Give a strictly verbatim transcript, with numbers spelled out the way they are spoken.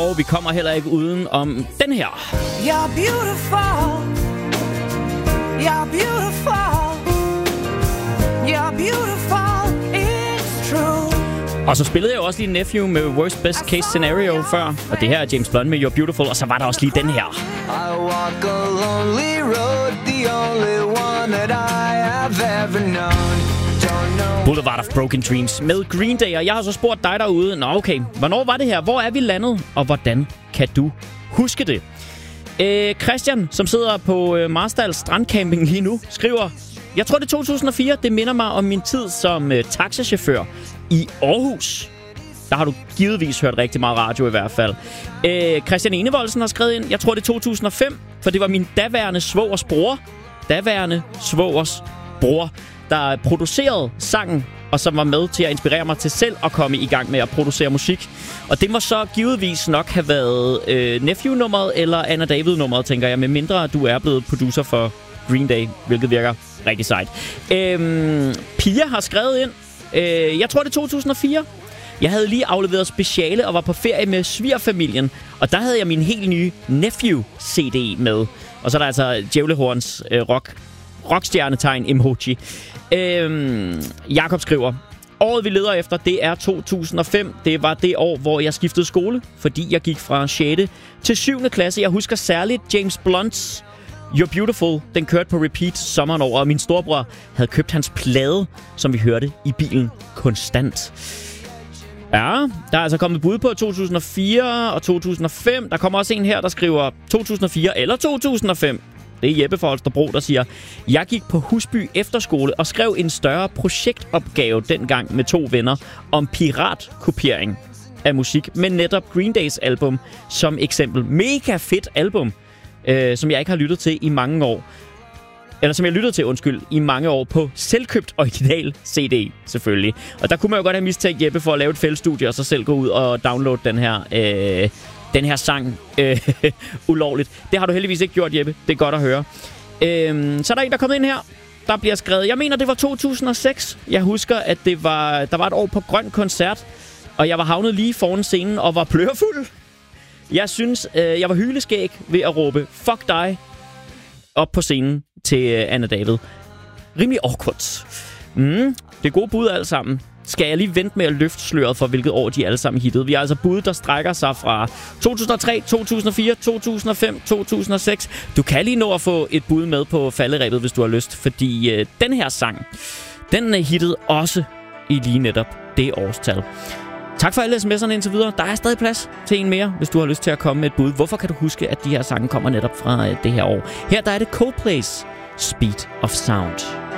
Og vi kommer heller ikke uden om den her. You're beautiful. You're beautiful. You're beautiful. It's true. Og så spillede jeg jo også lige Nephew med Worst Best Case Scenario før. Og det her er James Blunt med You're Beautiful. Og så var der også lige den her. I walk a lonely road, the only one that I have ever known. Boulevard of Broken Dreams med Green Day. Og jeg har så spurgt dig derude, nå okay, hvornår var det her? Hvor er vi landet? Og hvordan kan du huske det? Øh, Christian, som sidder på øh, Marstal Strandcamping lige nu, skriver, jeg tror det er to tusind og fire. Det minder mig om min tid som øh, taxachauffør i Aarhus. Der har du givetvis hørt rigtig meget radio i hvert fald. Øh, Christian Enevoldsen har skrevet ind, jeg tror det er to tusind og fem, for det var min daværende svogers bror. Daværende svogers bror, der producerede sangen, og som var med til at inspirere mig til selv at komme i gang med at producere musik. Og det må så givetvis nok have været øh, Nephew-nummeret eller Anna David-nummeret, tænker jeg, med mindre du er blevet producer for Green Day, hvilket virker rigtig sejt. Øhm, Pia har skrevet ind, øh, jeg tror det er to tusind og fire. Jeg havde lige afleveret speciale og var på ferie med svigerfamilien, og der havde jeg min helt nye Nephew-C D med. Og så er der altså Djævlehorns øh, rock rockstjernetegn emoji. Øhm, Jakob skriver, året vi leder efter, det er to tusind og fem. Det var det år, hvor jeg skiftede skole, fordi jeg gik fra sjette til syvende klasse. Jeg husker særligt James Blunts You're Beautiful. Den kørte på repeat sommeren over, og min storebror havde købt hans plade, som vi hørte i bilen konstant. Ja, der er altså kommet bud på to tusind og fire og to tusind og fem. Der kommer også en her, der skriver to tusind og fire eller to tusind og fem. Det er Jeppe fra Holstebro, der siger, jeg gik på Husby Efterskole og skrev en større projektopgave dengang med to venner om piratkopiering af musik med netop Green Days album som eksempel. Mega fedt album, øh, som jeg ikke har lyttet til i mange år. Eller som jeg lyttede til, undskyld, i mange år på selvkøbt original C D, selvfølgelig. Og der kunne man jo godt have mistænkt Jeppe for at lave et fællesstudie og så selv gå ud og downloade den her... Øh, den her sang øh, ulovligt. Det har du heldigvis ikke gjort, Jeppe. Det er godt at høre. Øh, så er der en, der er kommet ind her. Der bliver skrevet, jeg mener, det var to tusind og seks. Jeg husker, at det var, der var et år på Grøn Koncert, og jeg var havnet lige foran scenen og var plørefuld. Jeg synes, øh, jeg var hyleskæg ved at råbe, fuck dig, op på scenen til øh, Anna David. Rimelig awkward. Mm, det er gode bud alle sammen. Skal jeg lige vente med at løfte sløret for, hvilket år de alle sammen hittede. Vi har altså bud, der strækker sig fra to tusind og tre, to tusind og fire, to tusind og fem, to tusind og seks. Du kan lige nå at få et bud med på falderebet, hvis du har lyst. Fordi øh, den her sang, den er hittet også i lige netop det årstal. Tak for alle sms'erne indtil videre. Der er stadig plads til en mere, hvis du har lyst til at komme med et bud. Hvorfor kan du huske, at de her sange kommer netop fra øh, det her år? Her der er det Coldplay's Speed of Sound.